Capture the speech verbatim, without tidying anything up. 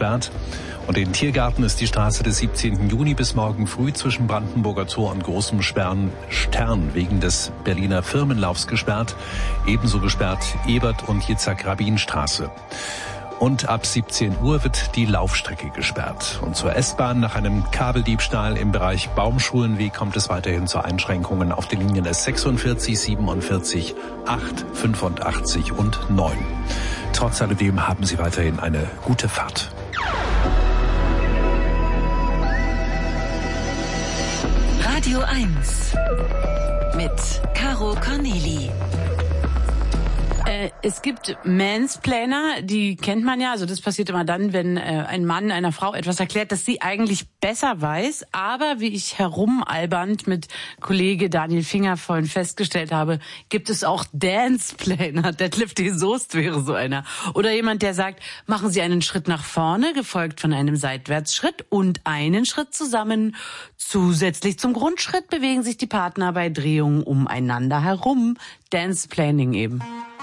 gesperrt. Und in Tiergarten ist die Straße des siebzehnten Juni bis morgen früh zwischen Brandenburger Tor und Großem Stern, Stern wegen des Berliner Firmenlaufs gesperrt. Ebenso gesperrt Ebert- und Yitzhak-Rabin-Straße. Und ab siebzehn Uhr wird die Laufstrecke gesperrt. Und zur S-Bahn nach einem Kabeldiebstahl im Bereich Baumschulenweg kommt es weiterhin zu Einschränkungen auf den Linien S sechsundvierzig, siebenundvierzig, acht, fünfundachtzig und neun. Trotz alledem haben Sie weiterhin eine gute Fahrt. Radio eins mit Caro Corneli. Äh, es gibt Mansplainer, die kennt man ja. Also das passiert immer dann, wenn äh, ein Mann einer Frau etwas erklärt, das sie eigentlich besser weiß. Aber wie ich herumalbernd mit Kollege Daniel Finger vorhin festgestellt habe, gibt es auch Danceplaner. Detlef de Soest wäre so einer. Oder jemand, der sagt, machen Sie einen Schritt nach vorne, gefolgt von einem Seitwärtsschritt und einen Schritt zusammen. Zusätzlich zum Grundschritt bewegen sich die Partner bei Drehungen umeinander herum. Danceplaning eben.